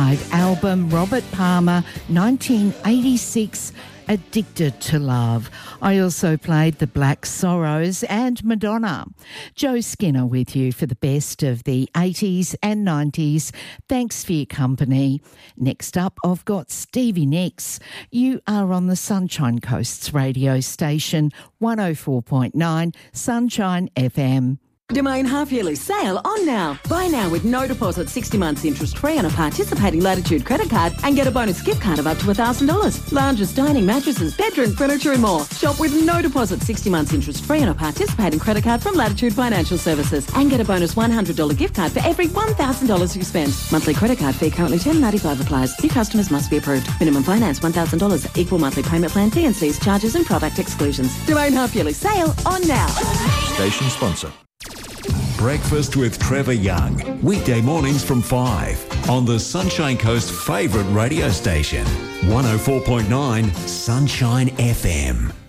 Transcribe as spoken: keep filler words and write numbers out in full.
live album, Robert Palmer, nineteen eighty-six, Addicted to Love. I also played The Black Sorrows and Madonna. Joe Skinner with you for the best of the eighties and nineties. Thanks for your company. Next up, I've got Stevie Nicks. You are on the Sunshine Coast's radio station, one oh four point nine Sunshine F M. Domain half-yearly sale on now. Buy now with no deposit, sixty months interest-free on a participating Latitude credit card and get a bonus gift card of up to one thousand dollars. Lounges, dining, mattresses, bedroom, furniture and more. Shop with no deposit, sixty months interest-free on a participating credit card from Latitude Financial Services and get a bonus one hundred dollars gift card for every one thousand dollars you spend. Monthly credit card fee currently ten dollars ninety-five applies. New customers must be approved. Minimum finance one thousand dollars. Equal monthly payment plan, T and C's, charges and product exclusions. Domain half-yearly sale on now. Station sponsor. Breakfast with Trevor Young. Weekday mornings from five on the Sunshine Coast's favourite radio station. one oh four point nine Sunshine F M.